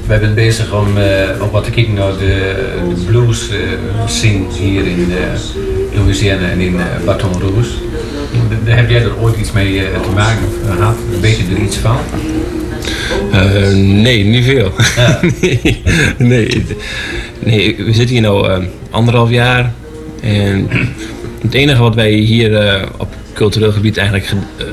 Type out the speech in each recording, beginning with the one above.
We zijn bezig om wat te kijken naar de blues scene hier in Louisiana en in Baton Rouge. Heb jij er ooit iets mee te maken gehad? Weet je er iets van? Nee, niet veel. Ja. nee, we zitten hier nu 1,5 jaar. En het enige wat wij hier op cultureel gebied eigenlijk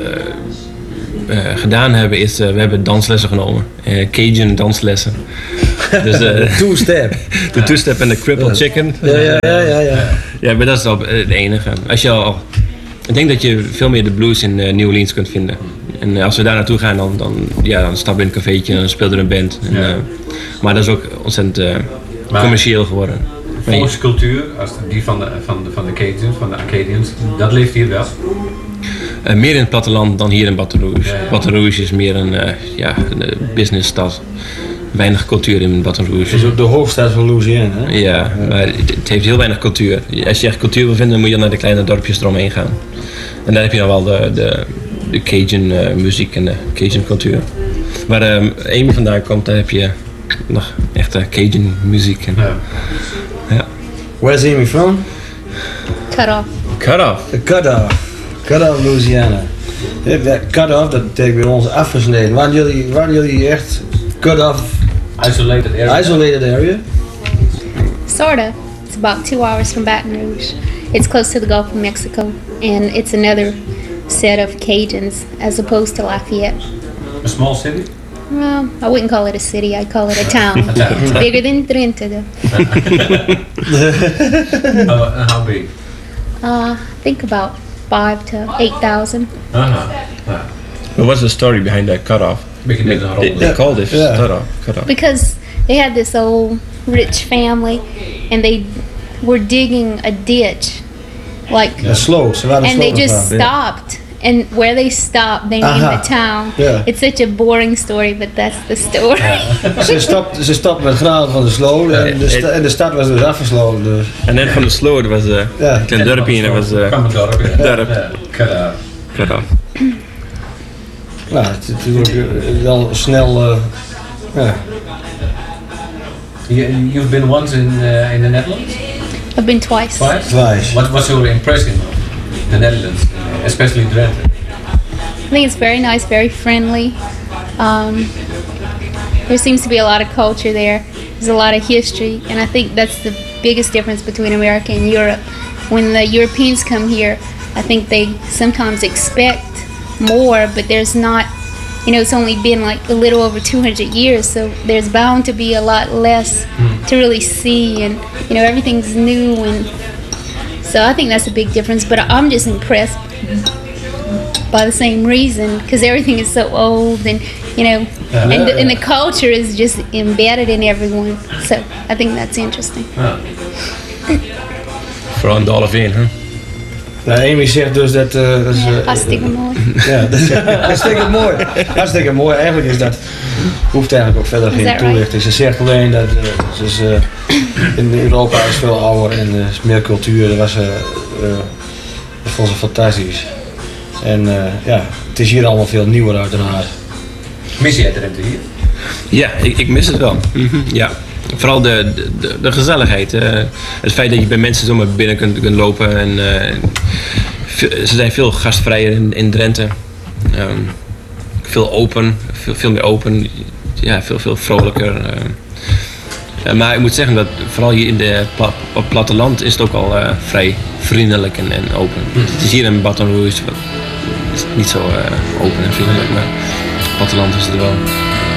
gedaan hebben is, we hebben danslessen genomen. Cajun danslessen. Dus De two-step. de two-step en de crippled chicken. Ja. Ja, maar dat is al het enige. Ik denk dat je veel meer de blues in New Orleans kunt vinden. En als we daar naartoe gaan, dan stappen we in een cafeetje en dan speelt er een band. En, maar dat is ook ontzettend commercieel geworden. Volkscultuur, als die van de Cajuns, van de Acadians, dat leeft hier wel? Meer in het platteland dan hier in Baton Rouge. Ja. Baton Rouge is meer een businessstad. Weinig cultuur in Baton Het Rouge. is ook de hoofdstad van Louisiana. Hè? Ja, maar het heeft heel weinig cultuur. Als je echt cultuur wil vinden, moet je naar de kleine dorpjes eromheen gaan. En daar heb je dan wel de Cajun muziek en de Cajun cultuur. Waar Amy vandaan komt, daar heb je nog echte Cajun muziek. Ja. Where's Amy from? Cut off. Cut off. Cut off Louisiana. Cut off, dat betekent bij ons afgesneden. Waren jullie echt cut off? Isolated area? Sorta. It's about 2 hours from Baton Rouge. It's close to the Gulf of Mexico, and it's another set of Cajuns as opposed to Lafayette. A small city? Well, I wouldn't call it a city. I'd call it a town. It's bigger than Trento, though. How big? I think about 5 to 8,000. But what's the story behind that cut off? They called it cut off. Because they had this old rich family, and they were digging a ditch, like, Ze waren and they slow just gegaan, ja. stopped. And where they stopped, they named the town. Yeah. It's such a boring story, but that's the story. Ze stopte met graven van de sloot en de stad was dus afgesloten. Dus. En net van de sloot was een klein dorpje en dat was Kwam het dorp, dorp. Cut off. Nou, het is natuurlijk wel snel. You've been once in the Netherlands? I've been twice. Twice. What's your impression of the Netherlands, especially Drenthe? I think it's very nice, very friendly. There seems to be a lot of culture there. There's a lot of history, and I think that's the biggest difference between America and Europe. When the Europeans come here, I think they sometimes expect more, but there's not, it's only been like a little over 200 years, so there's bound to be a lot less to really see, and everything's new, and so I think that's a big difference. But I'm just impressed by the same reason, because everything is so old, and and the culture is just embedded in everyone. So I think that's interesting. Vooral in de half in, hè? Nou, Amy zegt dus dat... Hartstikke mooi. Ja, hartstikke mooi. Eigenlijk is dat... Hoeft eigenlijk ook verder geen toelichting. Ze zegt alleen dat in Europa is veel ouder en er is meer cultuur. Dat vond ze fantastisch. En het is hier allemaal veel nieuwer uiteraard. Mis jij Drenthe hier? Ja, ik mis het wel. Ja. Vooral de gezelligheid. Het feit dat je bij mensen zomaar binnen kunt lopen. En, ze zijn veel gastvrijer in Drenthe. Veel open, veel meer open. Ja, veel vrolijker. Maar ik moet zeggen dat vooral hier in op het platteland is het ook al vrij vriendelijk en open. Het is hier in Baton Rouge is niet zo open en vriendelijk, maar op het platteland is het wel.